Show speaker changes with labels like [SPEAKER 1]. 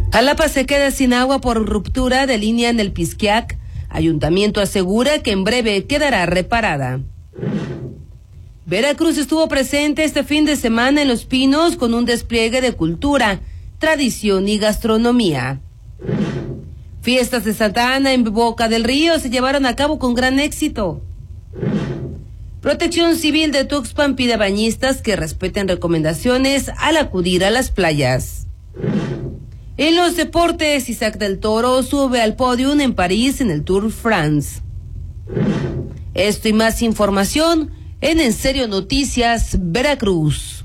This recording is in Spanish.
[SPEAKER 1] Jalapa se queda sin agua por ruptura de línea en el Pisquiac. Ayuntamiento asegura que en breve quedará reparada. Veracruz estuvo presente este fin de semana en Los Pinos con un despliegue de cultura, tradición y gastronomía. Fiestas de Santa Ana en Boca del Río se llevaron a cabo con gran éxito. Protección Civil de Tuxpan pide a bañistas que respeten recomendaciones al acudir a las playas. En los deportes, Isaac del Toro sube al podio en París en el Tour France. Esto y más información en Serio Noticias Veracruz.